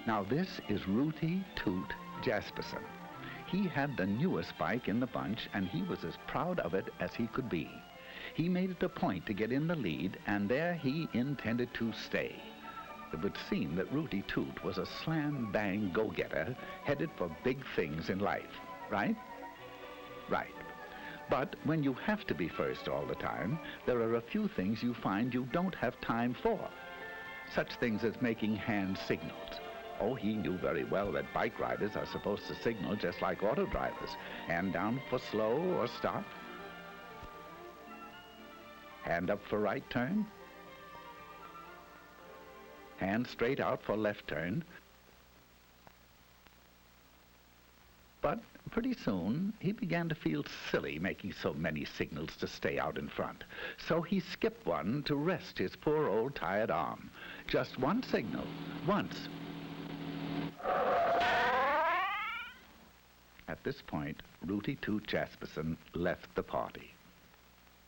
Now this is Rooty Toot Jasperson. He had the newest bike in the bunch, and he was as proud of it as he could be. He made it a point to get in the lead, and there he intended to stay. It would seem that Rooty Toot was a slam-bang go-getter headed for big things in life, right? Right. But when you have to be first all the time, there are a few things you find you don't have time for. Such things as making hand signals. Oh, he knew very well that bike riders are supposed to signal just like auto drivers. Hand down for slow or stop. Hand up for right turn. Hand straight out for left turn. But pretty soon, he began to feel silly making so many signals to stay out in front. So he skipped one to rest his poor old tired arm. Just one signal, once. At this point, Rooty Toot Jasperson left the party.